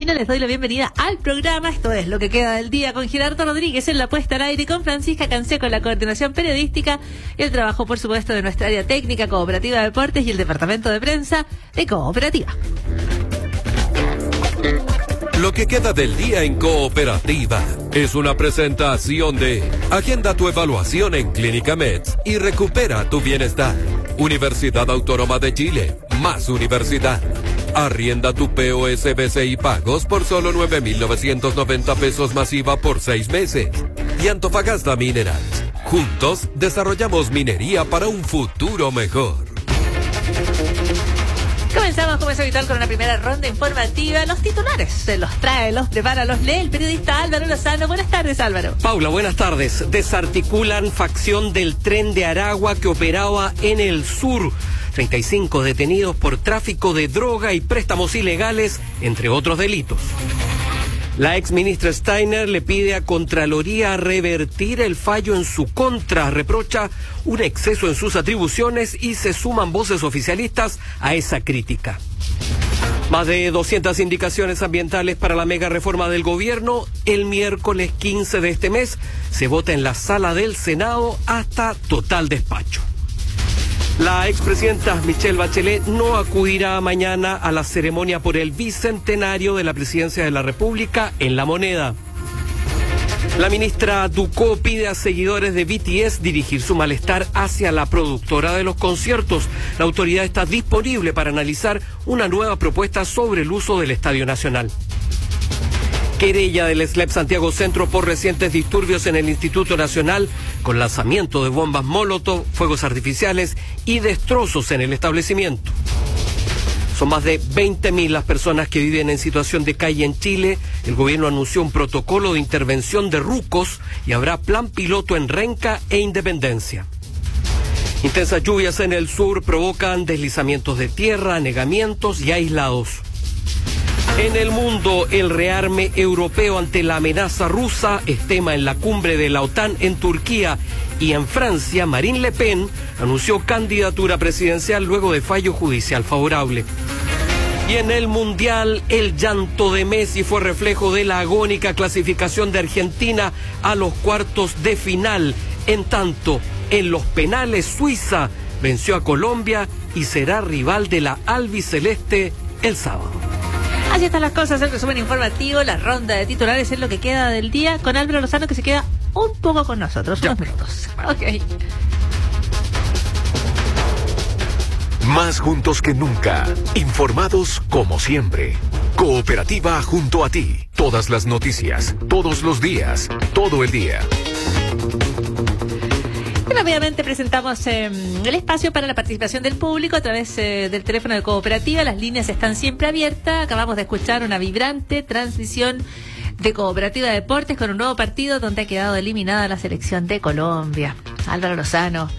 Martínez, les doy la bienvenida al programa. Esto es Lo que queda del día con Gerardo Rodríguez en la puesta al aire, con Francisca Canseco en la coordinación periodística y el trabajo, por supuesto, de nuestra área técnica, Cooperativa de Deportes y el departamento de prensa de Cooperativa. Lo que queda del día en Cooperativa es una presentación de Agenda tu evaluación en Clínica Meds y recupera tu bienestar. Universidad Autónoma de Chile, más universidad. Arrienda tu POSBC y pagos por solo 9.990 pesos masiva por 6 meses. Y Antofagasta Minerals. Juntos desarrollamos minería para un futuro mejor. Comenzamos, como es habitual, con una primera ronda informativa. Los titulares se los trae, los prepara, los lee el periodista Álvaro Lozano. Buenas tardes, Álvaro. Paula, buenas tardes. Desarticulan facción del tren de Aragua que operaba en el sur. 35 detenidos por tráfico de droga y préstamos ilegales, entre otros delitos. La exministra Steiner le pide a Contraloría revertir el fallo en su contra, reprocha un exceso en sus atribuciones y se suman voces oficialistas a esa crítica. Más de 200 indicaciones ambientales para la mega reforma del gobierno. El miércoles 15 de este mes se vota en la sala del Senado hasta total despacho. La expresidenta Michelle Bachelet no acudirá mañana a la ceremonia por el bicentenario de la presidencia de la República en La Moneda. La ministra Ducó pide a seguidores de BTS dirigir su malestar hacia la productora de los conciertos. La autoridad está disponible para analizar una nueva propuesta sobre el uso del Estadio Nacional. Querella del SLEP Santiago Centro por recientes disturbios en el Instituto Nacional con lanzamiento de bombas Molotov, fuegos artificiales y destrozos en el establecimiento. Son más de 20.000 las personas que viven en situación de calle en Chile. El gobierno anunció un protocolo de intervención de RUCOS y habrá plan piloto en Renca e Independencia. Intensas lluvias en el sur provocan deslizamientos de tierra, anegamientos y aislados. En el mundo, el rearme europeo ante la amenaza rusa es tema en la cumbre de la OTAN en Turquía. Y en Francia, Marine Le Pen anunció candidatura presidencial luego de fallo judicial favorable. Y en el Mundial, el llanto de Messi fue reflejo de la agónica clasificación de Argentina a los cuartos de final. En tanto, en los penales, Suiza venció a Colombia y será rival de la albiceleste el sábado. Así están las cosas, el resumen informativo, la ronda de titulares es lo que queda del día, con Álvaro Lozano, que se queda un poco con nosotros, unos minutos. Ok. Más juntos que nunca, informados como siempre. Cooperativa junto a ti. Todas las noticias, todos los días, todo el día. Rápidamente presentamos el espacio para la participación del público a través del teléfono de Cooperativa. Las líneas están siempre abiertas. Acabamos de escuchar una vibrante transición de Cooperativa de Deportes con un nuevo partido donde ha quedado eliminada la selección de Colombia. Álvaro Lozano.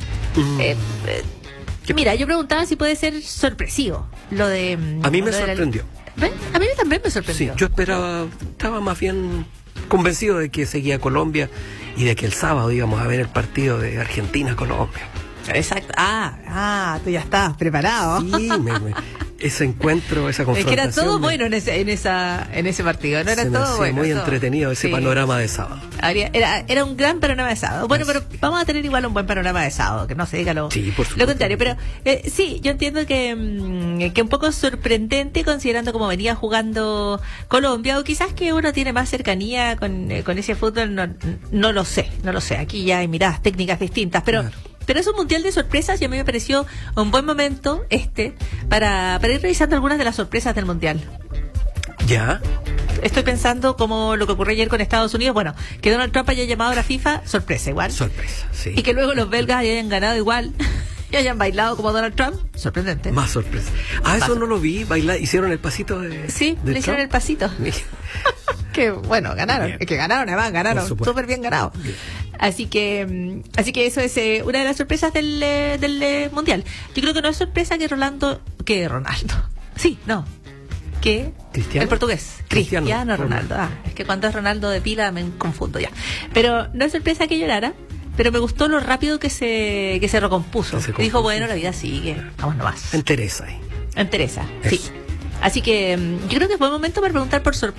Mira, yo preguntaba si puede ser sorpresivo lo de... A mí me sorprendió. A mí también me sorprendió. Sí, yo estaba más bien convencido de que seguía Colombia y de que el sábado íbamos a ver el partido de Argentina-Colombia. Exacto. Tú ya estabas preparado. Sí, ese encuentro, esa confrontación. Es que era todo bueno en ese partido, ¿no? Era todo bueno. Muy entretenido ese panorama de sábado. Era un gran panorama de sábado. Bueno, pero vamos a tener igual un buen panorama de sábado, que no se diga lo contrario. Pero sí, yo entiendo que un poco sorprendente considerando cómo venía jugando Colombia, o quizás que uno tiene más cercanía con ese fútbol, no lo sé. Aquí ya hay miradas técnicas distintas, pero... Claro. Pero es un mundial de sorpresas y a mí me pareció un buen momento para ir revisando algunas de las sorpresas del mundial. ¿Ya? Estoy pensando como lo que ocurrió ayer con Estados Unidos. Bueno, que Donald Trump haya llamado a la FIFA, sorpresa igual. Sorpresa, sí. Y que luego los belgas hayan ganado igual y hayan bailado como Donald Trump, sorprendente. Más sorpresa. Eso no lo vi, hicieron el pasito de... Sí, de le hicieron el pasito. Que bueno, ganaron. Bien. Es que ganaron súper bien ganado. Bien. Así que eso es una de las sorpresas del mundial. Yo creo que no es sorpresa que Ronaldo. Sí, no. Que ¿Cristiano? El portugués. Cristiano Ronaldo. Es que cuando es Ronaldo de pila me confundo ya. Pero no es sorpresa que llorara. Pero me gustó lo rápido que se recompuso. Dijo, bueno, la vida sigue. Vamos nomás. Entereza ahí. Entereza, sí. Así que yo creo que es buen momento para preguntar por sorpresa.